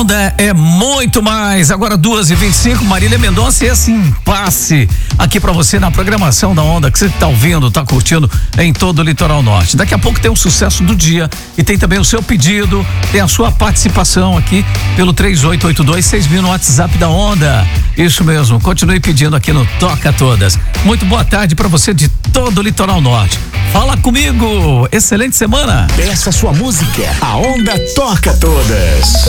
Onda é muito mais. Agora 2h25, Marília Mendonça e esse impasse aqui pra você na programação da Onda que você tá ouvindo, tá curtindo em todo o litoral norte. Daqui a pouco tem o sucesso do dia e tem também o seu pedido, tem a sua participação aqui pelo 3882-6000 no WhatsApp da Onda. Isso mesmo, continue pedindo aqui no Toca Todas. Muito boa tarde pra você de todo o litoral norte. Fala comigo, excelente semana. Peça sua música, a Onda toca todas.